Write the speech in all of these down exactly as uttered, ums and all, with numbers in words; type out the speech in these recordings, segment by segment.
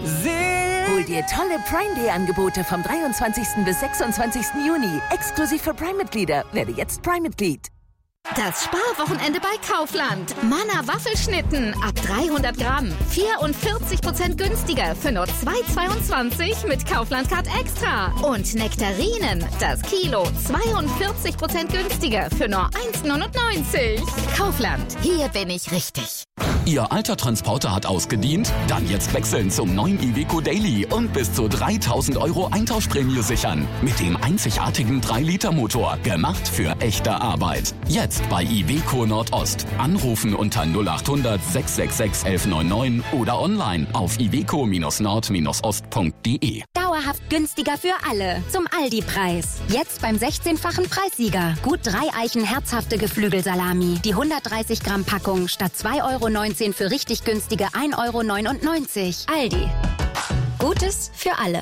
Hol dir tolle Prime Day Angebote vom dreiundzwanzigsten bis sechsundzwanzigsten Juni. Exklusiv für Prime-Mitglieder. Werde jetzt Prime-Mitglied. Das Sparwochenende bei Kaufland. Manna Waffelschnitten ab dreihundert Gramm. vierundvierzig Prozent günstiger für nur zwei Euro zweiundzwanzig mit Kaufland Card Extra. Und Nektarinen, das Kilo zweiundvierzig Prozent günstiger für nur eins Euro neunundneunzig. Kaufland, hier bin ich richtig. Ihr alter Transporter hat ausgedient? Dann jetzt wechseln zum neuen Iveco Daily und bis zu dreitausend Euro Eintauschprämie sichern. Mit dem einzigartigen drei Liter Motor. Gemacht für echte Arbeit. Jetzt bei Iveco Nordost. Anrufen unter null acht hundert sechs sechs sechs elf neun neun oder online auf iveco nord ost punkt de. Dauerhaft günstiger für alle. Zum Aldi-Preis. Jetzt beim sechzehnfachen Preissieger. Gut drei Eichen herzhafte Geflügelsalami. Die hundertdreißig Gramm Packung statt zwei Euro neunzehn für richtig günstige ein Euro neunundneunzig. Aldi. Gutes für alle.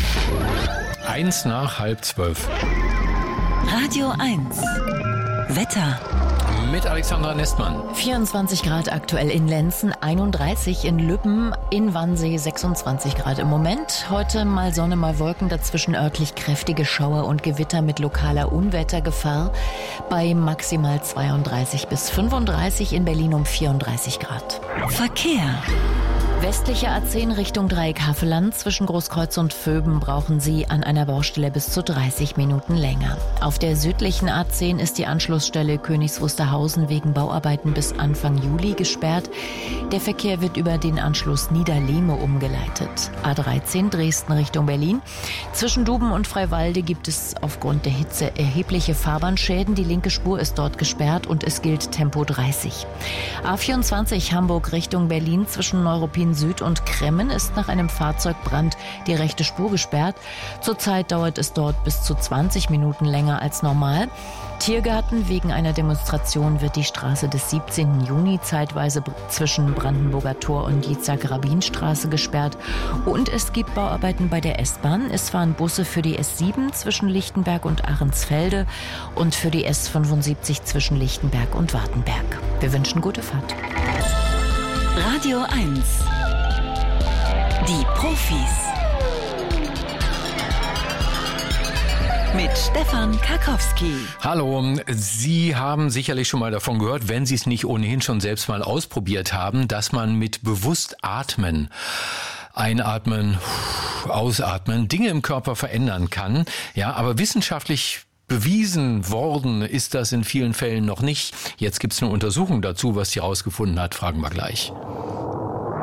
Eins nach halb zwölf. Radio eins. Wetter. Mit Alexandra Nestmann. vierundzwanzig Grad aktuell in Lenzen, einunddreißig in Lübben, in Wannsee sechsundzwanzig Grad im Moment. Heute mal Sonne, mal Wolken, dazwischen örtlich kräftige Schauer und Gewitter mit lokaler Unwettergefahr bei maximal zweiunddreißig bis fünfunddreißig, in Berlin um vierunddreißig Grad. Verkehr. Westliche A zehn Richtung Dreieck Havelland. Zwischen Großkreuz und Vöben brauchen Sie an einer Baustelle bis zu dreißig Minuten länger. Auf der südlichen A zehn ist die Anschlussstelle Königs Wusterhausen wegen Bauarbeiten bis Anfang Juli gesperrt. Der Verkehr wird über den Anschluss Niederlehme umgeleitet. A dreizehn Dresden Richtung Berlin. Zwischen Duben und Freiwalde gibt es aufgrund der Hitze erhebliche Fahrbahnschäden. Die linke Spur ist dort gesperrt und es gilt Tempo dreißig. A vierundzwanzig Hamburg Richtung Berlin. Zwischen Neuruppin Süd und Kremmen ist nach einem Fahrzeugbrand die rechte Spur gesperrt. Zurzeit dauert es dort bis zu zwanzig Minuten länger als normal. Tiergarten. Wegen einer Demonstration wird die Straße des siebzehnten Juni zeitweise zwischen Brandenburger Tor und Jitzak-Rabin-Straße gesperrt. Und es gibt Bauarbeiten bei der S-Bahn. Es fahren Busse für die S sieben zwischen Lichtenberg und Ahrensfelde und für die S fünfundsiebzig zwischen Lichtenberg und Wartenberg. Wir wünschen gute Fahrt. Radio eins. Die Profis. Mit Stefan Karkowski. Hallo, Sie haben sicherlich schon mal davon gehört, wenn Sie es nicht ohnehin schon selbst mal ausprobiert haben, dass man mit bewusst Atmen, Einatmen, Ausatmen, Dinge im Körper verändern kann. Ja, aber wissenschaftlich bewiesen worden ist das in vielen Fällen noch nicht. Jetzt gibt es eine Untersuchung dazu, was sie herausgefunden hat, fragen wir gleich.